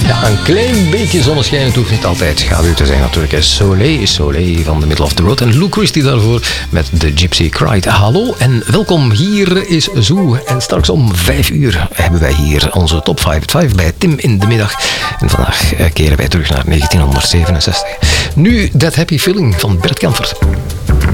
Ja, een klein beetje zonneschijn, het hoeft niet altijd schaduw te zijn natuurlijk. Soleil, Soleil van The Middle of the Road. En Lou Christie daarvoor met The Gypsy Cried. Hallo en welkom, hier is Zoo. En straks om 5 uur hebben wij hier onze Top 5 bij Tim in de middag. En vandaag keren wij terug naar 1967. Nu That Happy Feeling van Bert Kampert.